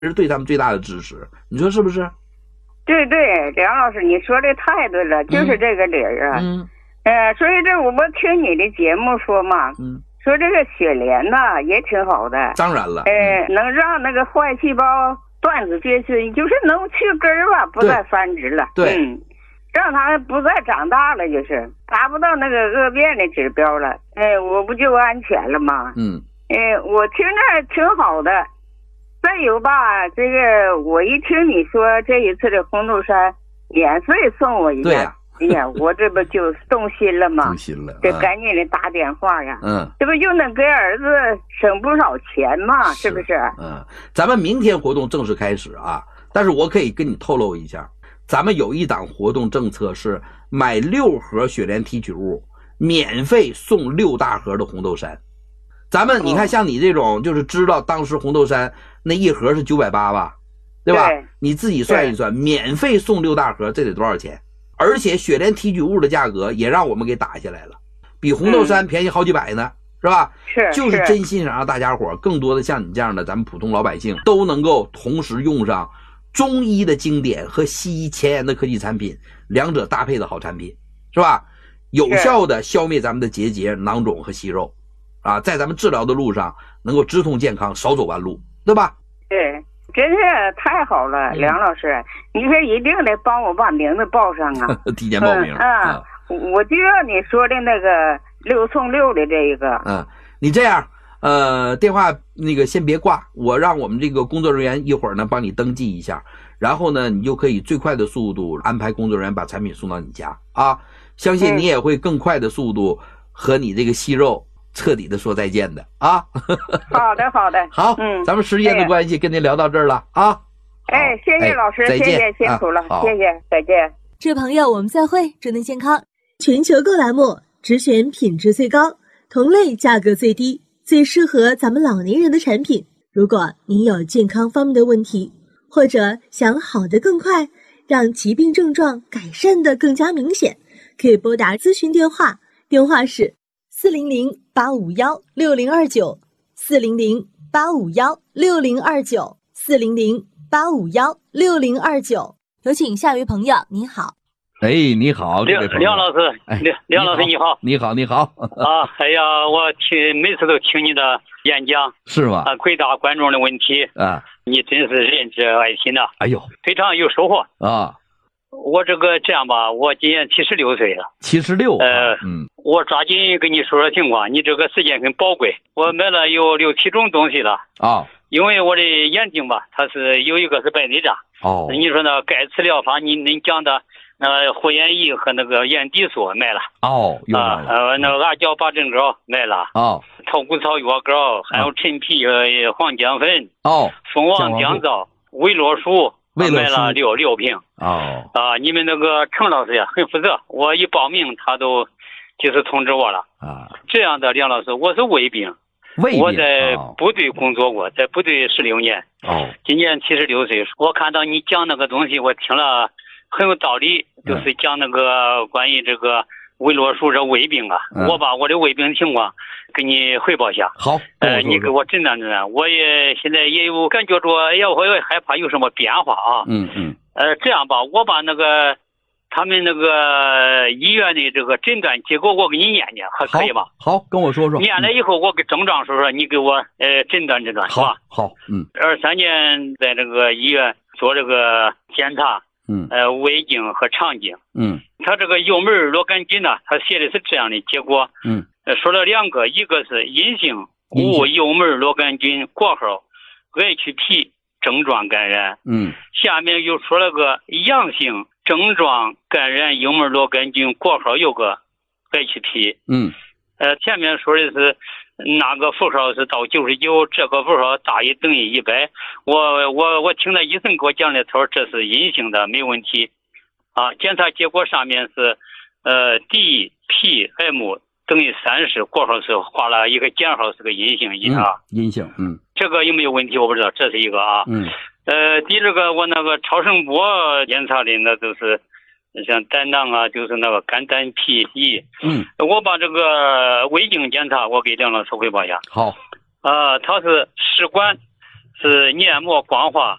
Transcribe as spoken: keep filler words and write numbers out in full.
是对他们最大的支持，你说是不是？ 对对，梁老师，你说的太对了，就是这个理儿啊。嗯，呃，所以这我听你的节目说嘛，嗯，说这个雪莲呐也挺好的。 当然了， 呃，嗯、能让那个坏细胞断子绝孙，就是能去根儿吧，不再繁殖了。 对， 嗯，让它不再长大了，就是达不到那个恶变的指标了。哎，我不就安全了吗？嗯，哎，我听着挺好的。再有吧，这个我一听你说这一次的红豆杉免费送我一个， 对呀、啊， 哎呀，我这不就动心了吗？ 动心了， 这赶紧的打电话呀， 嗯， 这不就能给儿子省不少钱吗？是, 是不是？ 嗯，咱们明天活动正式开始啊，但是我可以跟你透露一下，咱们有一档活动政策是买六盒雪莲提取物，免费送六大盒的红豆杉。咱们你看，像你这种就是知道当时红豆杉那一盒是九百八吧，对吧？ 对， 你自己算一算，免费送六大盒，这得多少钱？而且雪莲提取物的价格也让我们给打下来了，比红豆杉便宜好几百呢，嗯、是吧？ 是， 就是真心想让大家伙更多的像你这样的咱们普通老百姓都能够同时用上中医的经典和西医前沿的科技产品，两者搭配的好产品，是吧？有效的消灭咱们的结节、囊肿和息肉。啊，在咱们治疗的路上能够直通健康，少走弯路，对吧？ 对，真是太好了，嗯、梁老师，你说一定得帮我把名字报上啊！ 提前报名、 嗯、啊、嗯！我就要你说的那个六送六的这一个。 嗯，你这样，呃，电话那个先别挂，我让我们这个工作人员一会儿呢帮你登记一下，然后呢，你就可以最快的速度安排工作人员把产品送到你家啊！相信你也会更快的速度和你这个息肉。彻底的说再见的啊！ 好的，好的， 好，嗯，咱们时间的关系，跟您聊到这儿了啊！ 哎，谢谢老师， 哎、 谢谢，辛苦了，啊、谢谢，再见。 这朋友，我们再会，祝您健康。全球购栏目只选品质最高、同类价格最低、最适合咱们老年人的产品。如果您有健康方面的问题，或者想好得更快，让疾病症状改善得更加明显，可以拨打咨询电话，电话是四零零八五幺六零二九，四零零八五幺六零二九，四零零八五幺六零二九。有请下一位朋友，你好。 哎，你好， 梁梁老师，梁梁老师你好， 你好，你好。 啊，哎呀，我听每次都听你的演讲， 是吗？ 啊，回答观众的问题啊， 你真是仁至爱心呐！ 哎呦， 非常有收获啊。 我这个这样吧，我今年七十六岁了。 七十六， 呃，嗯，我抓紧跟你说说情况，你这个时间很宝贵。我买了有六七种东西了啊， 因为我的眼睛吧，它是有一个是白内障。 哦， 你说那钙磁疗法，你您讲的那护眼仪和那个眼底锁买了。 哦， 啊，呃，那个阿胶八正膏买了。 哦， 草谷草药膏，还有陈皮呃黄姜粉。 哦， 蜂王降皂、维罗舒。我买了六六瓶哦啊！你们那个程老师呀，很负责，我一报名他都就是通知我了啊。 这样的梁老师，我是卫兵， 卫兵我在部队工作过，在部队十六年哦， 今年七十六岁。我看到你讲那个东西，我听了很有道理，就是讲那个关于这个维罗舒这卫兵啊， 嗯、 我把我的卫兵情况给你汇报一下。 好， 呃，你给我诊断诊断。我也现在也有感觉着，哎呀，我也害怕有什么变化啊。 嗯嗯。 呃，这样吧，我把那个他们那个医院的这个诊断结果我给你念念，还可以吧？ 好，好跟我说说。 念了以后，我给症状说说，你给我呃诊断诊断，是吧？ 好，嗯。 二三年在这个医院做这个检查。 嗯， 呃，胃镜和肠镜， 嗯， 他这个幽门螺杆菌呢，他写的是这样的结果， 嗯， 呃，说了两个，一个是阴性无幽门螺杆菌括号 H P 症状感染， 嗯， 下面又说了个阳性症状感染幽门螺杆菌括号有个 H P， 嗯， 呃，前面说的是那个符号是到九十九，这个符号大于等于一百。我我我听了医生给我讲的，他说这是阴性的，没问题。啊，检查结果上面是呃 D P M 等于三十，括号是画了一个减号，是个阴性一啊、 嗯，阴性，嗯， 这个有没有问题我不知道，这是一个啊。 嗯， 呃，第二个我那个超声波检查的那都是。像胆囊啊，就是那个肝胆脾胰。 嗯， 我把这个胃镜检查，我给梁老师汇报一下。 好。 啊、呃，他是试管是黏膜光滑。